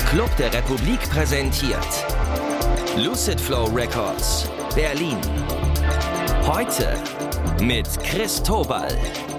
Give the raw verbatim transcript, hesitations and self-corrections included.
Club der Republik präsentiert Lucid Flow Records, Berlin. Heute mit Chris Tobal.